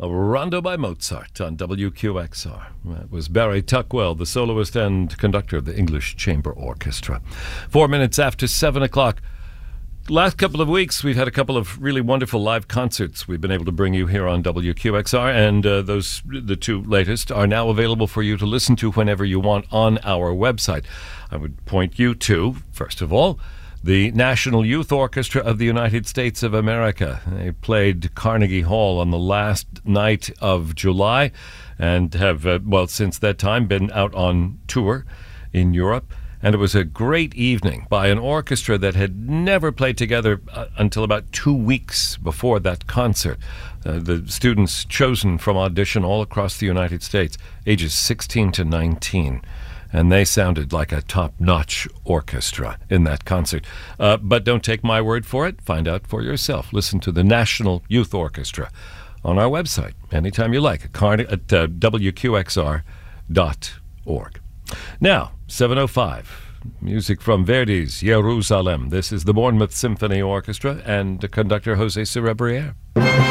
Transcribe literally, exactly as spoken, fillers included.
A Rondo by Mozart on W Q X R. That was Barry Tuckwell, the soloist and conductor of the English Chamber Orchestra. Four minutes after seven o'clock. Last couple of weeks, we've had a couple of really wonderful live concerts we've been able to bring you here on W Q X R, and uh, those, the two latest, are now available for you to listen to whenever you want on our website. I would point you to, first of all, the National Youth Orchestra of the United States of America. They played Carnegie Hall on the last night of July and have, uh, well, since that time been out on tour in Europe. And it was a great evening by an orchestra that had never played together uh, until about two weeks before that concert. Uh, the students chosen from audition all across the United States, ages sixteen to nineteen. And they sounded like a top-notch orchestra in that concert. Uh, but don't take my word for it. Find out for yourself. Listen to the National Youth Orchestra on our website anytime you like, at uh, W Q X R dot org. Now, seven oh five, music from Verdi's Jerusalem. This is the Bournemouth Symphony Orchestra and the conductor Jose Cerebriere.